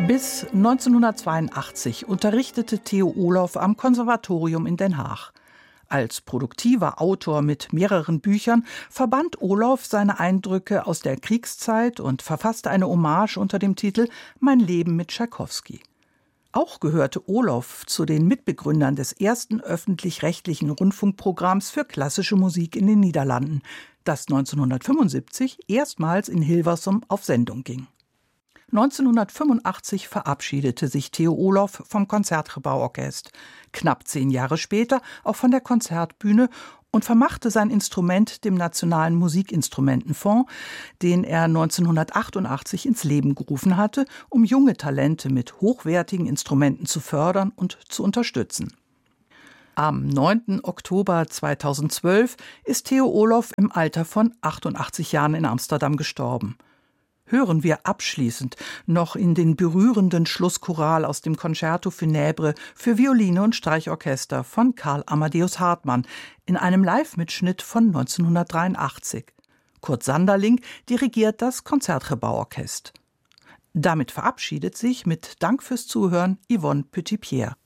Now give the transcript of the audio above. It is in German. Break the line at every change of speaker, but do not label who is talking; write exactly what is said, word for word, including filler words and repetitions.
Bis neunzehnhundertzweiundachtzig unterrichtete Theo Olof am Konservatorium in Den Haag. Als produktiver Autor mit mehreren Büchern verband Olof seine Eindrücke aus der Kriegszeit und verfasste eine Hommage unter dem Titel »Mein Leben mit Tschaikowski«. Auch gehörte Olof zu den Mitbegründern des ersten öffentlich-rechtlichen Rundfunkprogramms für klassische Musik in den Niederlanden, das neunzehnhundertfünfundsiebzig erstmals in Hilversum auf Sendung ging. neunzehnhundertfünfundachtzig verabschiedete sich Theo Olof vom Concertgebouw-Orkest, knapp zehn Jahre später auch von der Konzertbühne und vermachte sein Instrument dem Nationalen Musikinstrumentenfonds, den er neunzehnhundertachtundachtzig ins Leben gerufen hatte, um junge Talente mit hochwertigen Instrumenten zu fördern und zu unterstützen. Am neunten Oktober zweitausendzwölf ist Theo Olof im Alter von achtundachtzig Jahren in Amsterdam gestorben. Hören wir abschließend noch in den berührenden Schlusschoral aus dem Concerto Funèbre für Violine und Streichorchester von Karl Amadeus Hartmann in einem Live-Mitschnitt von neunzehnhundertdreiundachtzig. Kurt Sanderling dirigiert das Concertgebouw-Orchest. Damit verabschiedet sich mit Dank fürs Zuhören Yvonne Petitpierre.